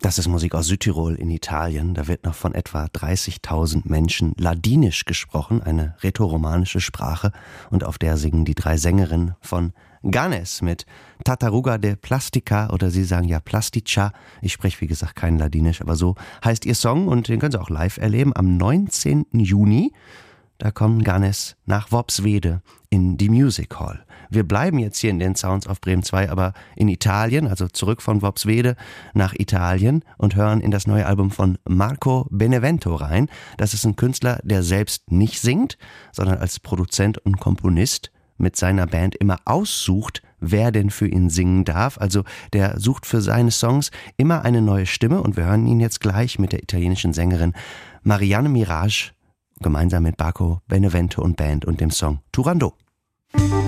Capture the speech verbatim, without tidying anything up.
Das ist Musik aus Südtirol in Italien. Da wird noch von etwa dreißigtausend Menschen Ladinisch gesprochen, eine rätoromanische Sprache. Und auf der singen die drei Sängerinnen von Ganes mit Tartaruga de Plastica, oder sie sagen ja Plastica. Ich spreche wie gesagt kein Ladinisch, aber so heißt ihr Song und den können Sie auch live erleben am neunzehnten Juni. Da kommen Ganes nach Worpswede in die Music Hall. Wir bleiben jetzt hier in den Sounds auf Bremen zwei, aber in Italien, also zurück von Worpswede nach Italien und hören in das neue Album von Marco Benevento rein. Das ist ein Künstler, der selbst nicht singt, sondern als Produzent und Komponist mit seiner Band immer aussucht, wer denn für ihn singen darf. Also der sucht für seine Songs immer eine neue Stimme und wir hören ihn jetzt gleich mit der italienischen Sängerin Marianne Mirage gemeinsam mit Marco Benevento und Band und dem Song Turandot.